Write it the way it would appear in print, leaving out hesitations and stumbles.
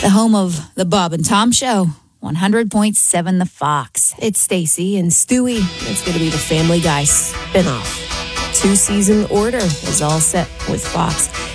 The home of the Bob and Tom Show, 100.7 The Fox. It's Stacy and Stewie. It's going to be the Family Guy spinoff. 2-season order is all set with Fox.